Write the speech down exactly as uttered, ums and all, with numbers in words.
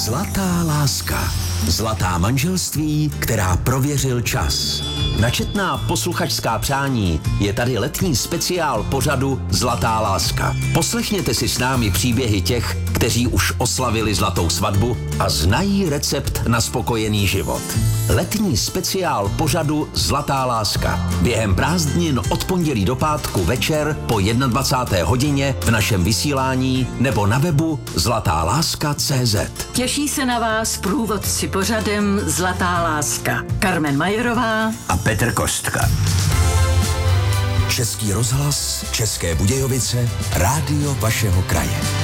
Zlatá láska. Zlatá manželství, která prověřil čas. Načetná posluchačská přání je tady letní speciál pořadu Zlatá láska. Poslechněte si s námi příběhy těch, kteří už oslavili zlatou svatbu a znají recept na spokojený život. Letní speciál pořadu Zlatá láska. Během prázdnin od pondělí do pátku večer po dvacáté jedné hodině v našem vysílání nebo na webu zlatá láska tečka cé zet. Těší se na vás průvodci pořadem Zlatá láska. Karmen Majerová A Petr Kostka. Český rozhlas, České Budějovice, rádio vašeho kraje.